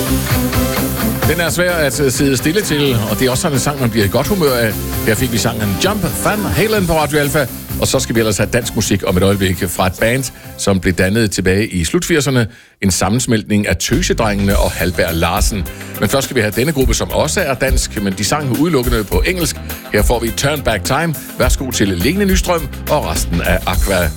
Den er svær at sidde stille til, og det er også sådan en sang, man bliver i godt humør af. Her fik vi sangen Jump Van Halen på Radio Alpha, og så skal vi ellers have dansk musik om et øjeblik fra et band, som blev dannet tilbage i slut-80'erne. En sammensmeltning af Tøsedrengene og Halberg Larsen. Men først skal vi have denne gruppe, som også er dansk, men de sang udelukkende på engelsk. Her får vi Turn Back Time. Værsgo til Lene Nystrøm og resten af Aqua.